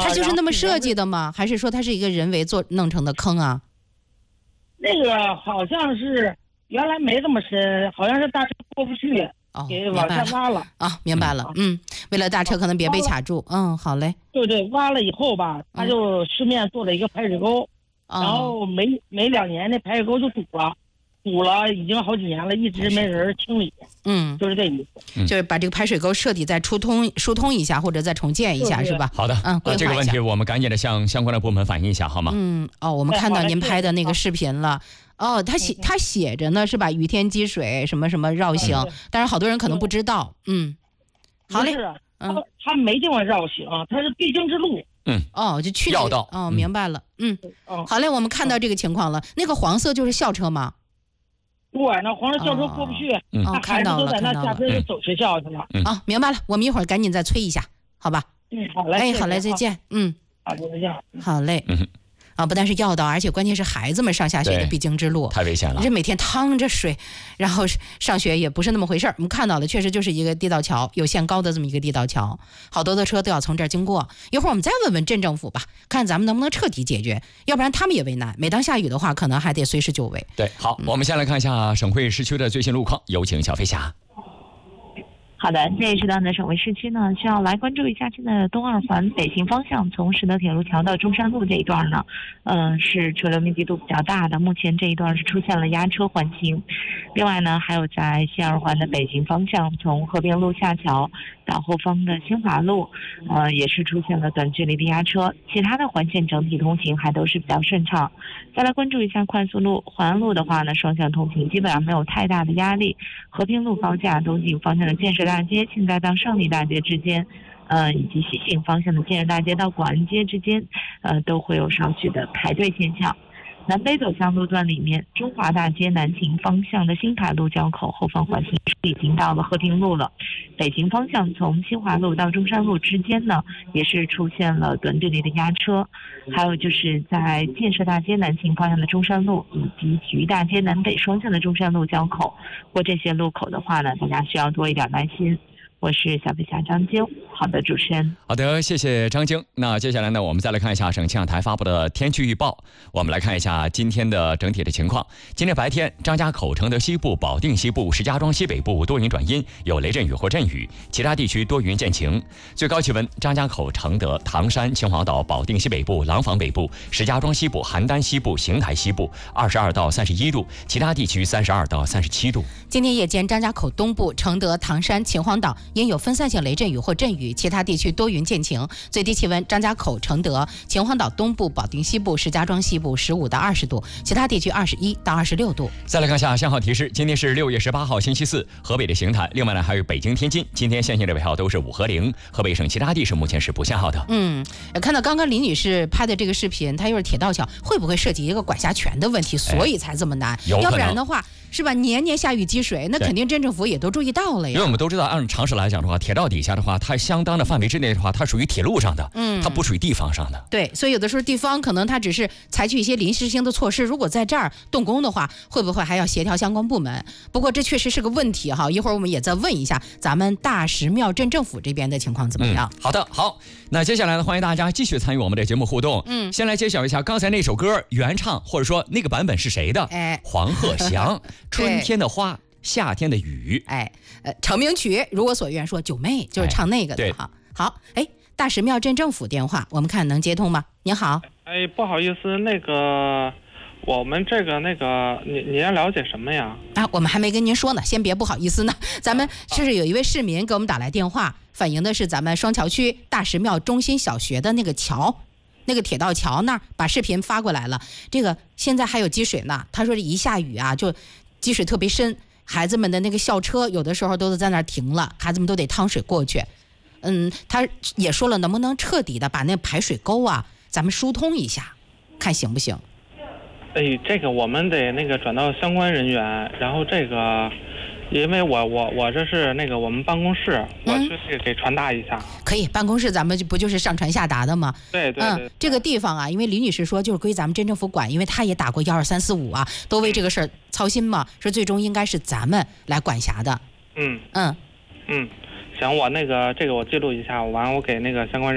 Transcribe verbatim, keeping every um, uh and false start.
它就是那么设计的吗？还是说它是一个人为做弄成的坑啊？ 那个好像是原来没这么深，好像是大车过不去， 哦， 给往下挖了啊，明白了。嗯，为了大车可能别被卡住。嗯，好嘞。 对对，挖了以后吧，他就四面做了一个排水沟， 嗯、 然后没没两年那排水沟就堵了。堵了已经好几年了，一直没人清理。 嗯， 就是这意思， 就是把这个排水沟彻底再疏通疏通一下，或者再重建一下， 对对是吧？ 好的， 嗯， 呃，这个问题我们赶紧的向相关的部门反映一下，好吗？ 嗯，哦，我们看到您拍的那个视频了。哦，他写他写着呢，是吧？雨天积水，什么什么绕行，但是好多人可能不知道。嗯，好嘞。 嗯，他没地方绕行，他是必经之路。 嗯， 哦，就去要道。 哦，明白了。嗯，好嘞，我们看到这个情况了。那个黄色就是校车吗？ 对，那黄色校车过不去，那孩子都在那下车就走学校去了。 啊，明白了，我们一会儿赶紧再催一下，好吧？ 嗯，好嘞。 哎，好嘞，再见。嗯， 好，再见。 好嘞。嗯。啊，不但是要道，而且关键是孩子们上下学的必经之路， 太危险了。 这每天趟着水，然后上学也不是那么回事儿。我们看到的确实就是一个地道桥，有限高的这么一个地道桥，好多的车都要从这儿经过。一会儿我们再问问镇政府吧，看咱们能不能彻底解决，要不然他们也为难。每当下雨的话，可能还得随时就位。 对，好，嗯、我们先来看一下省会市区的最新路况，有请小飞侠。 好的，这一时段的省会市区呢，需要来关注一下现在的东二环北行方向，从实德铁路桥到中山路这一段呢，嗯、呃，是车流密集度比较大的，目前这一段是出现了压车环形。另外呢，还有在西二环的北行方向，从和平路下桥到后方的新华路，呃，也是出现了短距离的压车，其他的环线整体通行还都是比较顺畅。再来关注一下快速路、环安路的话呢，双向通行基本上没有太大的压力。和平路高架东进方向的建设大街，现在到胜利大街之间，呃，以及西行方向的建设大街到广安街之间，呃，都会有少许的排队现象。南北走向路段里面，中华大街南行方向的新凯路交口后方环形已经到了和平路了。北行方向从新华路到中山路之间呢，也是出现了短距离的压车。还有就是在建设大街南行方向的中山路以及体育大街南北双向的中山路交口，过这些路口的话呢，大家需要多一点耐心。我是小飞侠张晶。好的，主持人。 好的，谢谢张晶。那接下来呢，我们再来看一下省气象台发布的天气预报。我们来看一下今天的整体的情况。今天白天，张家口、承德西部、保定西部、石家庄西北部多云转阴，有雷阵雨或阵雨，其他地区多云见晴。最高气温，张家口、承德、唐山、秦皇岛、保定西北部、廊坊北部、石家庄西部、邯郸西部、邢台西部二十二到三十一度，其他地区三十二到三十七度。 今天夜间，张家口东部、承德、唐山、秦皇岛因有分散性雷阵雨或阵雨，其他地区多云见晴。最低气温，张家口、承德、秦皇岛东部、保定西部、石家庄西部十五到二十度，其他地区二十一到二十六度。 再来看下限号提示，今天是六月十八号星期四，河北的邢台，另外呢还有北京、天津，今天限行的尾号都是五和零。河北省其他地市目前是不限号的。 嗯，看到刚刚李女士拍的这个视频，她又是铁道桥，会不会涉及一个管辖权的问题，所以才这么难？ 哎、 要不然的话。是吧？年年下雨积水，那肯定镇政府也都注意到了呀。 因为我们都知道，按常识来讲的话，铁道底下的话，它相当的范围之内的话，它属于铁路上的，嗯，它不属于地方上的。 对，所以有的时候地方可能它只是采取一些临时性的措施，如果在这儿动工的话，会不会还要协调相关部门？不过这确实是个问题哈。一会儿我们也再问一下咱们大石庙镇政府这边的情况怎么样。 嗯、好的，好，那接下来呢，欢迎大家继续参与我们的节目互动。嗯，先来揭晓一下刚才那首歌原唱或者说那个版本是谁的？哎，黄鹤翔，春天的花。夏天的雨， 哎，呃，成名曲，如我所愿，说九妹就是唱那个的哈。好，哎，大石庙镇政府电话，我们看能接通吗？您好， 哎，不好意思，那个我们这个那个，你你要了解什么呀？ 啊，我们还没跟您说呢，先别不好意思呢。咱们就是有一位市民给我们打来电话，反映的是咱们双桥区大石庙中心小学的那个桥。那个铁道桥那儿把视频发过来了，这个现在还有积水呢。他说这一下雨啊，就积水特别深。孩子们的那个校车有的时候都是在那儿停了，孩子们都得趟水过去。嗯，他也说了，能不能彻底的把那排水沟啊，咱们疏通一下，看行不行？ 哎，这个我们得那个转到相关人员，然后这个，因为我我我这是那个我们办公室，我去这个给传达一下。嗯、 可以，办公室咱们就不就是上传下达的吗？ 对 对, 对, 对、 嗯。这个地方啊，因为李女士说就是归咱们镇政府管，因为她也打过幺二三四五啊，都为这个事儿操心嘛，说最终应该是咱们来管辖的。 嗯嗯嗯，行，我那个这个我记录一下，完我给那个相关人。